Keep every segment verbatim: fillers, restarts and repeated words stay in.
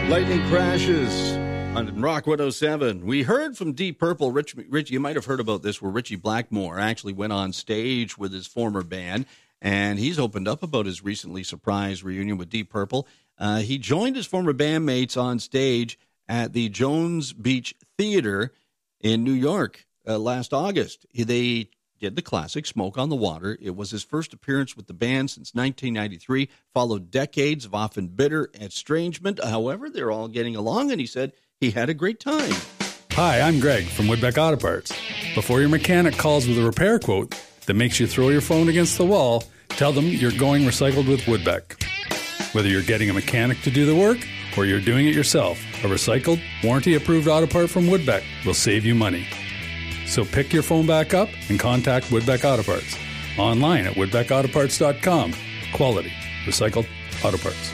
Lightning Crashes on Rock one oh seven. We heard from Deep Purple. Rich, Rich, you might have heard about this, where Richie Blackmore actually went on stage with his former band, and he's opened up about his recently surprise reunion with Deep Purple. Uh, he joined his former bandmates on stage at the Jones Beach Theater in New York uh, last August. They did the classic Smoke on the Water. It was his first appearance with the band since nineteen ninety-three, followed decades of often bitter estrangement. However, they're all getting along, and he said he had a great time. Hi, I'm Greg from Woodbeck Auto Parts. Before your mechanic calls with a repair quote that makes you throw your phone against the wall, tell them you're going recycled with Woodbeck. Whether you're getting a mechanic to do the work or you're doing it yourself, a recycled, warranty-approved auto part from Woodbeck will save you money. So pick your phone back up and contact Woodbeck Auto Parts. Online at woodbeck auto parts dot com. Quality. Recycled auto parts.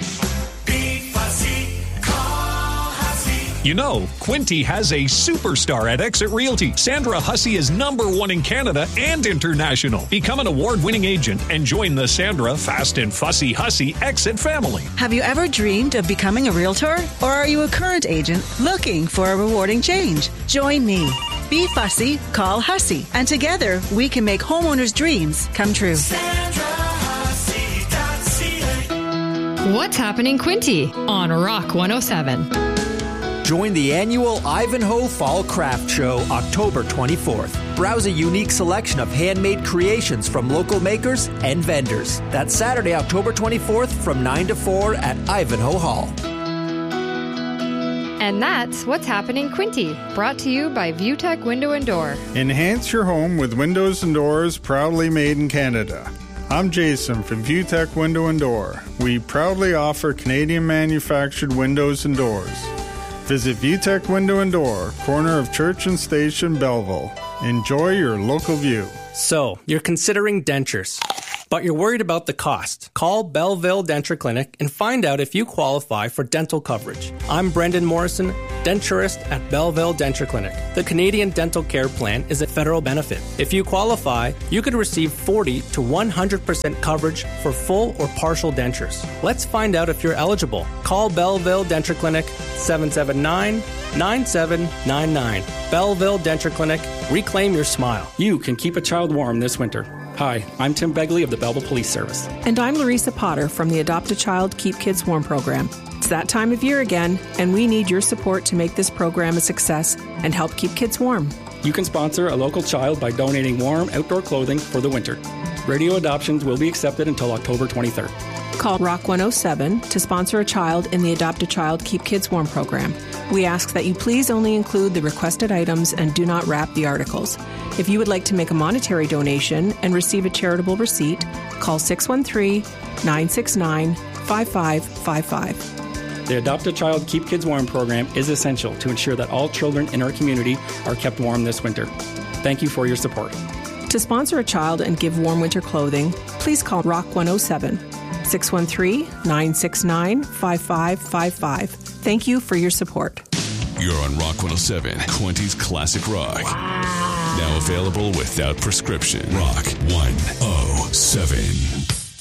You know, Quinty has a superstar at Exit Realty. Sandra Hussey is number one in Canada and international. Become an award-winning agent and join the Sandra Fast and Fussy Hussey Exit family. Have you ever dreamed of becoming a realtor? Or are you a current agent looking for a rewarding change? Join me. Be fussy, call Hussey, and together we can make homeowners' dreams come true. What's happening, Quinty on Rock one oh seven. Join the annual Ivanhoe Fall Craft Show October twenty-fourth. Browse a unique selection of handmade creations from local makers and vendors. That's Saturday, October twenty-fourth from nine to four at Ivanhoe Hall. And that's What's Happening, Quinty, brought to you by ViewTech Window and Door. Enhance your home with windows and doors proudly made in Canada. I'm Jason from ViewTech Window and Door. We proudly offer Canadian manufactured windows and doors. Visit ViewTech Window and Door, corner of Church and Station, Belleville. Enjoy your local view. So, you're considering dentures, but you're worried about the cost. Call Belleville Denture Clinic and find out if you qualify for dental coverage. I'm Brendan Morrison, denturist at Belleville Denture Clinic. The Canadian Dental Care Plan is a federal benefit. If you qualify, you could receive forty to one hundred percent coverage for full or partial dentures. Let's find out if you're eligible. Call Belleville Denture Clinic, seven seven nine, nine seven nine nine. Belleville Denture Clinic. Reclaim your smile. You can keep a child warm this winter. Hi, I'm Tim Begley of the Belleville Police Service. And I'm Larissa Potter from the Adopt a Child, Keep Kids Warm program. It's that time of year again, and we need your support to make this program a success and help keep kids warm. You can sponsor a local child by donating warm outdoor clothing for the winter. Radio adoptions will be accepted until October twenty-third. Call Rock one oh seven to sponsor a child in the Adopt a Child, Keep Kids Warm program. We ask that you please only include the requested items and do not wrap the articles. If you would like to make a monetary donation and receive a charitable receipt, call six one three, nine six nine, five five five five. The Adopt a Child, Keep Kids Warm program is essential to ensure that all children in our community are kept warm this winter. Thank you for your support. To sponsor a child and give warm winter clothing, please call Rock one oh seven, six one three, nine six nine, five five five five. Thank you for your support. You're on Rock one oh seven, Quinty's Classic Rock. Wow. Now available without prescription. Rock one oh seven.